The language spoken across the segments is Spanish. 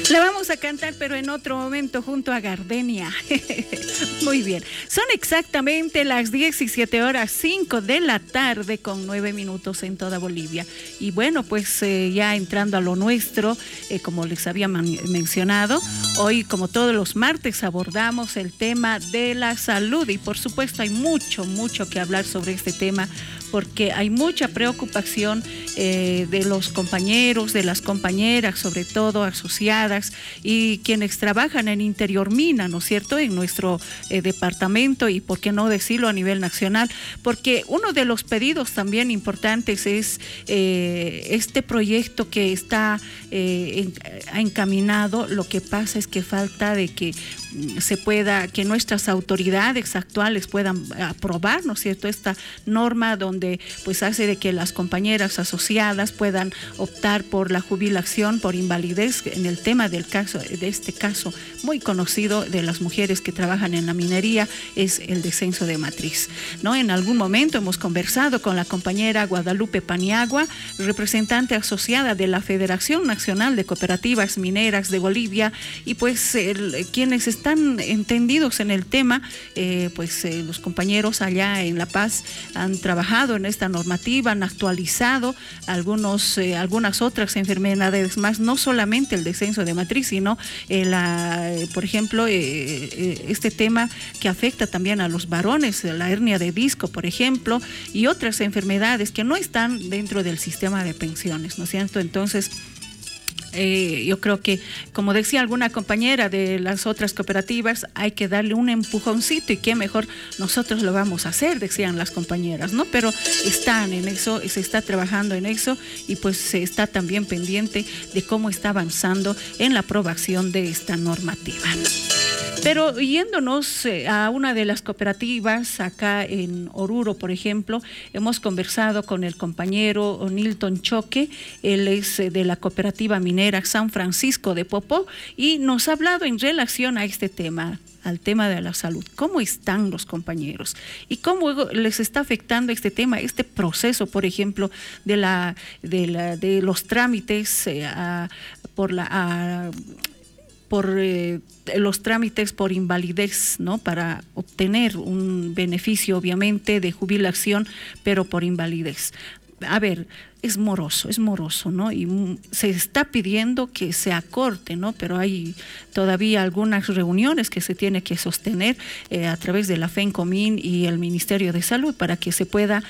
La vamos a cantar, pero en otro momento junto a Gardenia. Muy bien. Son exactamente las 17:05 de la tarde con 9 minutos en toda Bolivia. Y bueno, pues ya entrando a lo nuestro, como les había mencionado, hoy como todos los martes abordamos el tema de la salud y por supuesto hay mucho que hablar sobre este tema porque hay mucha preocupación de los compañeros, de las compañeras, sobre todo asociadas y quienes trabajan en Interior Mina, ¿no es cierto?, en nuestro departamento y por qué no decirlo a nivel nacional, porque uno de los pedidos también importantes es este proyecto que está encaminado. Lo que pasa es que falta de que que nuestras autoridades actuales puedan aprobar, ¿no es cierto?, esta norma donde pues hace de que las compañeras asociadas puedan optar por la jubilación por invalidez en el tema de este caso muy conocido de las mujeres que trabajan en la minería, es el descenso de matriz, ¿no? En algún momento hemos conversado con la compañera Guadalupe Paniagua, representante asociada de la Federación Nacional de Cooperativas Mineras de Bolivia, y pues quienes están entendidos en el tema, los compañeros allá en La Paz han trabajado en esta normativa, han actualizado algunas otras enfermedades más, no solamente el descenso de matriz, sino por ejemplo, este tema que afecta también a los varones, la hernia de disco, por ejemplo, y otras enfermedades que no están dentro del sistema de pensiones, ¿no es cierto? Entonces, yo creo que, como decía alguna compañera de las otras cooperativas, hay que darle un empujoncito y qué mejor nosotros lo vamos a hacer, decían las compañeras, ¿no? Pero están en eso, se está trabajando en eso y pues se está también pendiente de cómo está avanzando en la aprobación de esta normativa. Pero yéndonos a una de las cooperativas acá en Oruro, por ejemplo, hemos conversado con el compañero Nilton Choque, él es de la cooperativa minera San Francisco de Popó y nos ha hablado en relación a este tema, al tema de la salud. ¿Cómo están los compañeros? ¿Y cómo les está afectando este tema, este proceso, por ejemplo, de los trámites los trámites por invalidez, ¿no?, para obtener un beneficio, obviamente, de jubilación, pero por invalidez? A ver, es moroso, ¿no? Y se está pidiendo que se acorte, ¿no? Pero hay todavía algunas reuniones que se tiene que sostener a través de la FENCOMIN y el Ministerio de Salud para que se pueda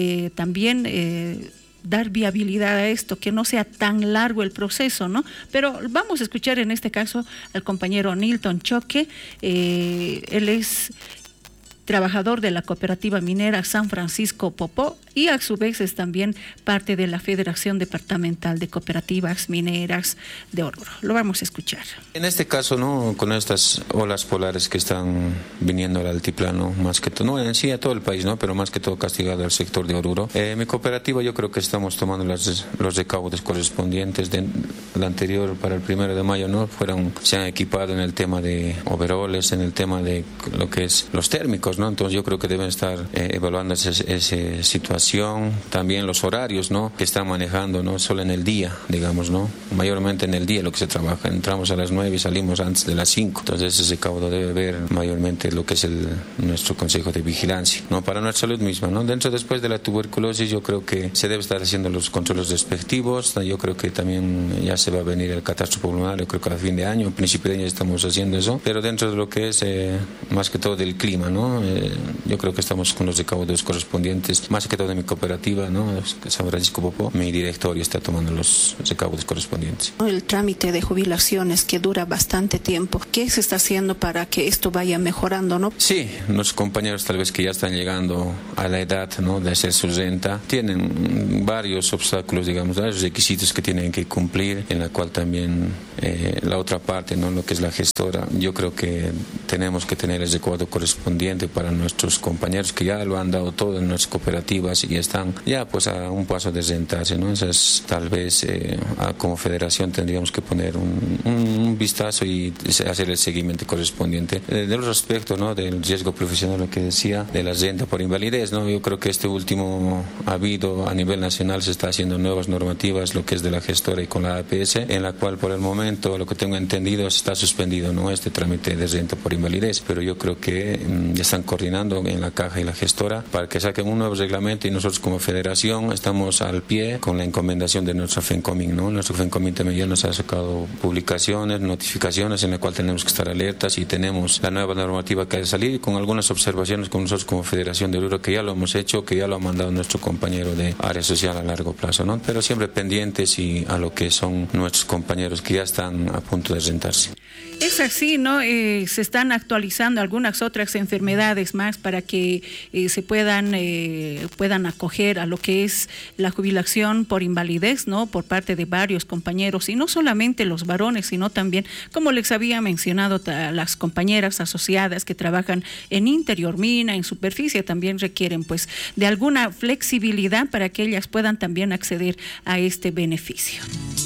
también dar viabilidad a esto, que no sea tan largo el proceso, ¿no? Pero vamos a escuchar en este caso al compañero Nilton Choque. Él es trabajador de la cooperativa minera San Francisco Popó y a su vez es también parte de la Federación Departamental de Cooperativas Mineras de Oruro. Lo vamos a escuchar. En este caso, ¿no?, con estas olas polares que están viniendo al altiplano, más que todo, no en sí a todo el país, ¿no?, pero más que todo castigado al sector de Oruro. Mi cooperativa, yo creo que estamos tomando los recaudos correspondientes de la anterior para el 1 de mayo, ¿no? Se han equipado en el tema de overoles, en el tema de lo que es los térmicos, ¿no? Entonces yo creo que deben estar evaluando esa situación, también los horarios, ¿no?, que están manejando, no solo en el día, digamos, ¿no?, mayormente en el día lo que se trabaja, entramos a las 9 y salimos antes de las 5, entonces ese recaudo debe ver mayormente lo que es nuestro Consejo de Vigilancia, ¿no?, para nuestra salud misma, ¿no? Después de la tuberculosis yo creo que se debe estar haciendo los controles respectivos, yo creo que también ya se va a venir el catástrofe pulmonar, yo creo que a fin de año, a principio de año estamos haciendo eso, pero dentro de lo que es más que todo del clima, ¿no? Yo creo que estamos con los recaudos correspondientes, más que todo de mi cooperativa, ¿no?, San Francisco Popó, mi directorio está tomando los recaudos correspondientes. El trámite de jubilaciones que dura bastante tiempo, ¿qué se está haciendo para que esto vaya mejorando, no? Sí, los compañeros tal vez que ya están llegando a la edad, ¿no?, de hacer su renta, tienen varios obstáculos, digamos, varios requisitos que tienen que cumplir, en la cual también la otra parte, ¿no?, lo que es la gestora, yo creo que tenemos que tener el recaudo correspondiente para nuestros compañeros que ya lo han dado todo en nuestras cooperativas trabajadores y están ya pues a un paso de rentarse, ¿no? Esas tal vez como federación tendríamos que poner un vistazo y hacer el seguimiento correspondiente. De los aspectos, ¿no? Del riesgo profesional, lo que decía, de la renta por invalidez, ¿no? Yo creo que este último ha habido a nivel nacional, se está haciendo nuevas normativas, lo que es de la gestora y con la APS, en la cual por el momento, lo que tengo entendido, está suspendido, ¿no? Este trámite de renta por invalidez, pero yo creo que ya están coordinando en la caja y la gestora para que saquen un nuevo reglamento y nosotros como federación estamos al pie con la encomendación de nuestra FENCOMIN, ¿no? Nuestro FENCOMIN también ya nos ha sacado publicaciones, notificaciones en la cual tenemos que estar alertas y tenemos la nueva normativa que ha de salir con algunas observaciones con nosotros como Federación de Oruro, que ya lo hemos hecho, que ya lo ha mandado nuestro compañero de área social a largo plazo, ¿no? Pero siempre pendientes y a lo que son nuestros compañeros que ya están a punto de rentarse. Es así, ¿no? Se están actualizando algunas otras enfermedades más para que se puedan acoger a lo que es la jubilación por invalidez, ¿no? Por parte de varios compañeros, y no solamente los varones, sino también, como les había mencionado, las compañeras asociadas que trabajan en interior mina, en superficie, también requieren pues de alguna flexibilidad para que ellas puedan también acceder a este beneficio.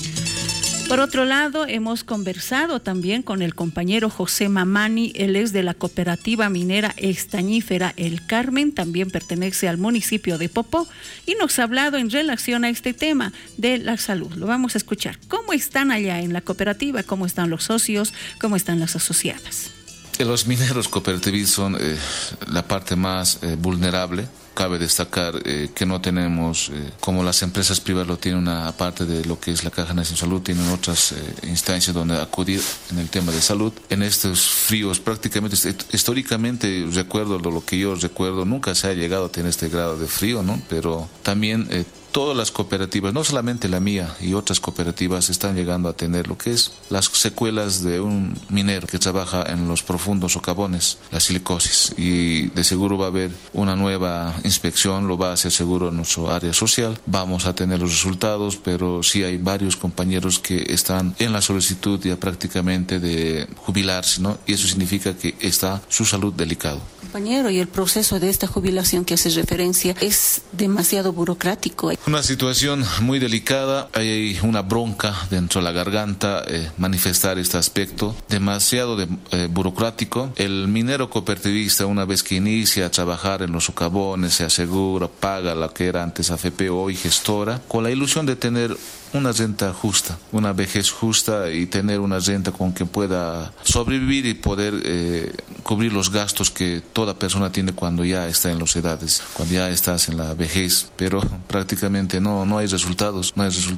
Por otro lado, hemos conversado también con el compañero José Mamani, él es de la cooperativa minera estañífera El Carmen, también pertenece al municipio de Popó, y nos ha hablado en relación a este tema de la salud. Lo vamos a escuchar. ¿Cómo están allá en la cooperativa? ¿Cómo están los socios? ¿Cómo están las asociadas? Los mineros cooperativistas son la parte más vulnerable. Cabe destacar que no tenemos, como las empresas privadas lo tienen, una parte de lo que es la Caja Nacional de Salud, tienen otras instancias donde acudir en el tema de salud. En estos fríos, prácticamente, históricamente, recuerdo lo que yo recuerdo, nunca se ha llegado a tener este grado de frío, ¿no? Pero también todas las cooperativas, no solamente la mía y otras cooperativas, están llegando a tener lo que es las secuelas de un minero que trabaja en los profundos socavones, la silicosis, y de seguro va a haber una nueva inspección, lo va a hacer seguro nuestro área social, vamos a tener los resultados, pero sí hay varios compañeros que están en la solicitud ya prácticamente de jubilarse, ¿no? Y eso significa que está su salud delicado. Compañero, y el proceso de esta jubilación que hace referencia es demasiado burocrático. Una situación muy delicada, hay una bronca dentro de la garganta, manifestar este aspecto demasiado burocrático. El minero cooperativista, una vez que inicia a trabajar en los socavones, se asegura, paga lo que era antes AFP, hoy gestora, con la ilusión de tener una renta justa, una vejez justa y tener una renta con que pueda sobrevivir y poder cubrir los gastos que toda persona tiene cuando ya está en las edades, cuando ya estás en la vejez, pero prácticamente no hay resultados,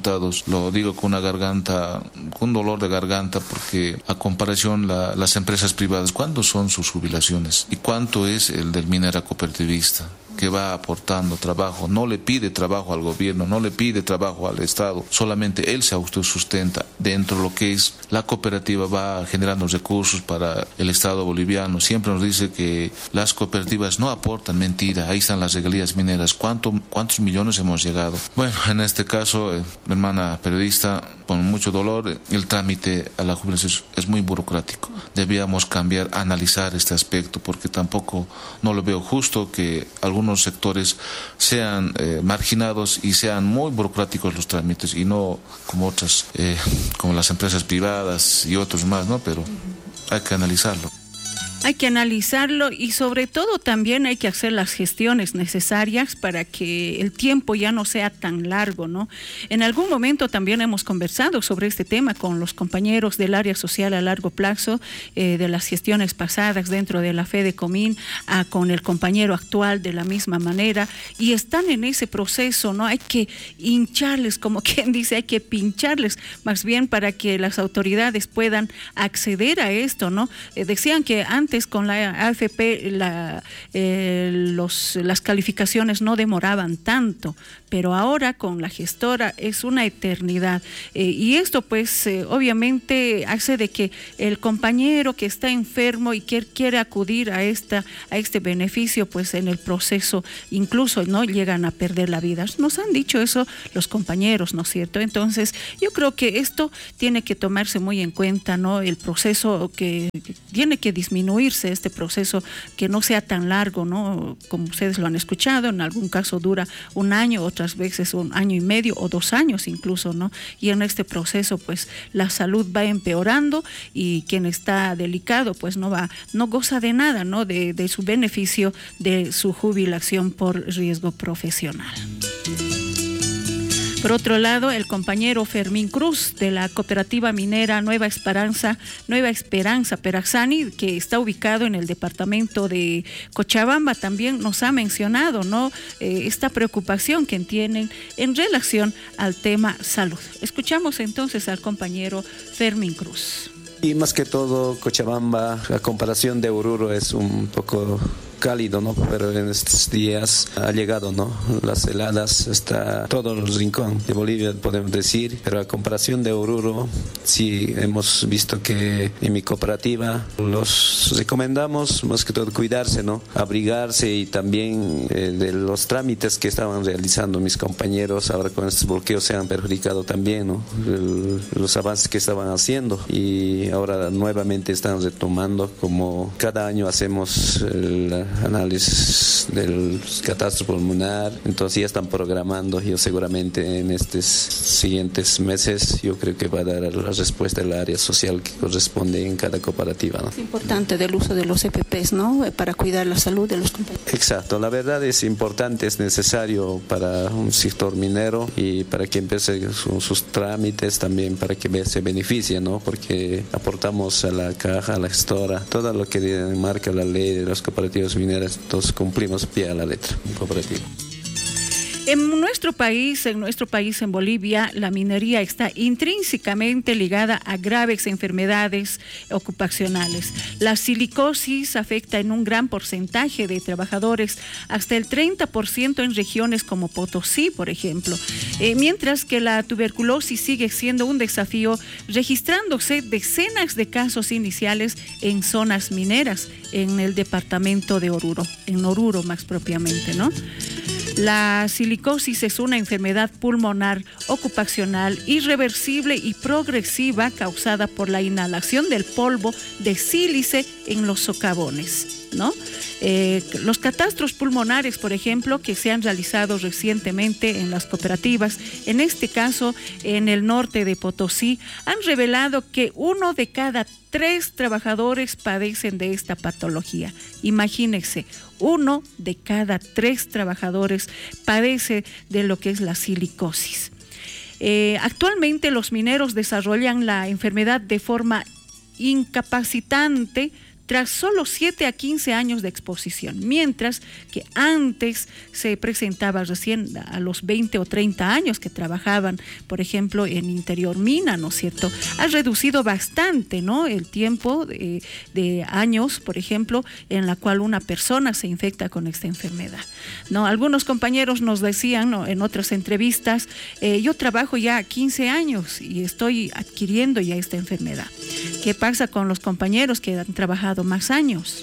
lo digo con una garganta, con un dolor de garganta, porque a comparación las empresas privadas, ¿cuánto son sus jubilaciones? ¿Y cuánto es el del minero cooperativista? Que va aportando trabajo, no le pide trabajo al gobierno, no le pide trabajo al Estado, solamente él se autosustenta. Dentro de lo que es la cooperativa va generando recursos para el Estado boliviano. Siempre nos dice que las cooperativas no aportan, mentira, ahí están las regalías mineras. ¿Cuántos millones hemos llegado? Bueno, en este caso, mi hermana periodista, con mucho dolor, el trámite a la jubilación es muy burocrático. Debíamos cambiar, analizar este aspecto, porque tampoco no lo veo justo que algunos sectores sean marginados y sean muy burocráticos los trámites y no como otras, como las empresas privadas y otros más, ¿no? Pero hay que analizarlo. Hay que analizarlo y sobre todo también hay que hacer las gestiones necesarias para que el tiempo ya no sea tan largo, ¿no? En algún momento también hemos conversado sobre este tema con los compañeros del área social a largo plazo, de las gestiones pasadas dentro de la FEDECOMIN, con el compañero actual de la misma manera, y están en ese proceso, ¿no? Hay que hincharles, como quien dice, hay que pincharles más bien para que las autoridades puedan acceder a esto, ¿no? Decían que antes con la AFP las calificaciones no demoraban tanto, pero ahora con la gestora es una eternidad, y esto pues obviamente hace de que el compañero que está enfermo y que quiere acudir a este beneficio, pues en el proceso incluso no llegan a perder la vida. Nos han dicho eso los compañeros, ¿no es cierto? Entonces yo creo que esto tiene que tomarse muy en cuenta, ¿no? El proceso que tiene que disminuirse este proceso, que no sea tan largo, ¿no? Como ustedes lo han escuchado, en algún caso dura 1 año, otras veces 1 año y medio o 2 años incluso, ¿no? Y en este proceso pues la salud va empeorando y quien está delicado pues no goza de nada, ¿no? De su beneficio de su jubilación por riesgo profesional. Por otro lado, el compañero Fermín Cruz de la cooperativa minera Nueva Esperanza Peraxani, que está ubicado en el departamento de Cochabamba, también nos ha mencionado, ¿no? Esta preocupación que tienen en relación al tema salud. Escuchamos entonces al compañero Fermín Cruz. Y más que todo, Cochabamba, a comparación de Oruro, es un poco cálido, ¿no? Pero en estos días ha llegado, ¿no? Las heladas hasta todos los rincones de Bolivia, podemos decir, pero a comparación de Oruro, sí hemos visto que en mi cooperativa los recomendamos más que todo cuidarse, ¿no? Abrigarse, y también de los trámites que estaban realizando mis compañeros ahora con estos bloqueos se han perjudicado también, ¿no? Los avances que estaban haciendo, y ahora nuevamente están retomando, como cada año hacemos el análisis del catastro pulmonar, entonces ya están programando. Yo seguramente en estos siguientes meses yo creo que va a dar la respuesta del área social que corresponde en cada cooperativa, ¿no? Es importante del uso de los EPPs, ¿no? Para cuidar la salud de los compañeros. Exacto, la verdad es importante, es necesario para un sector minero y para que empiece sus trámites, también para que se beneficie, ¿no? Porque aportamos a la caja, a la gestora, todo lo que marca la ley de las cooperativas mineras, entonces cumplimos pie a la letra cooperativa. En nuestro país, en Bolivia, la minería está intrínsecamente ligada a graves enfermedades ocupacionales. La silicosis afecta en un gran porcentaje de trabajadores, hasta el 30% en regiones como Potosí, por ejemplo, mientras que la tuberculosis sigue siendo un desafío, registrándose decenas de casos iniciales en zonas mineras, en el departamento de Oruro, en Oruro más propiamente, ¿no? La silicosis es una enfermedad pulmonar ocupacional irreversible y progresiva causada por la inhalación del polvo de sílice en los socavones, ¿no? Los catastros pulmonares, por ejemplo, que se han realizado recientemente en las cooperativas, en este caso en el norte de Potosí, han revelado que 1 de cada 3 trabajadores padecen de esta patología. Imagínense, 1 de cada 3 trabajadores padece de lo que es la silicosis. Actualmente los mineros desarrollan la enfermedad de forma incapacitante tras solo 7 a 15 años de exposición, mientras que antes se presentaba recién a los 20 o 30 años que trabajaban, por ejemplo, en interior mina, ¿no es cierto? Ha reducido bastante, ¿no?, el tiempo de años, por ejemplo, en la cual una persona se infecta con esta enfermedad, ¿no? Algunos compañeros nos decían, ¿no?, en otras entrevistas, yo trabajo ya 15 años y estoy adquiriendo ya esta enfermedad. ¿Qué pasa con los compañeros que han trabajado más años?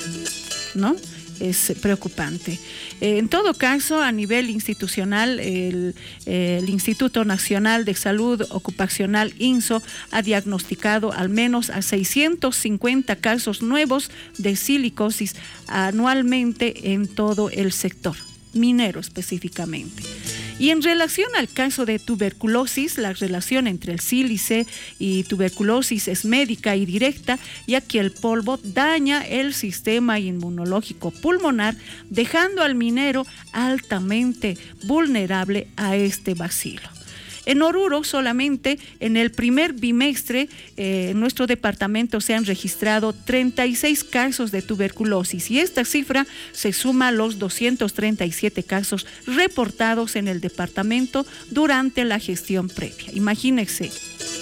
¿No? Es preocupante. En todo caso, a nivel institucional, el Instituto Nacional de Salud Ocupacional, INSO, ha diagnosticado al menos a 650 casos nuevos de silicosis anualmente en todo el sector minero específicamente. Y en relación al caso de tuberculosis, la relación entre el sílice y tuberculosis es médica y directa, ya que el polvo daña el sistema inmunológico pulmonar, dejando al minero altamente vulnerable a este bacilo. En Oruro, solamente en el primer bimestre, en nuestro departamento se han registrado 36 casos de tuberculosis, y esta cifra se suma a los 237 casos reportados en el departamento durante la gestión previa. Imagínense.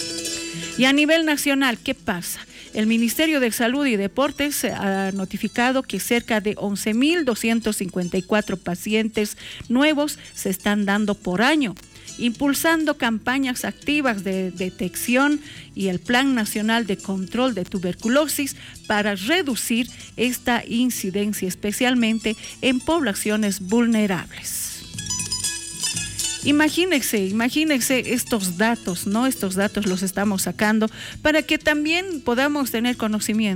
Y a nivel nacional, ¿qué pasa? El Ministerio de Salud y Deportes ha notificado que cerca de 11.254 pacientes nuevos se están dando por año, impulsando campañas activas de detección y el Plan Nacional de Control de Tuberculosis para reducir esta incidencia, especialmente en poblaciones vulnerables. Imagínense estos datos, ¿no? Estos datos los estamos sacando para que también podamos tener conocimiento.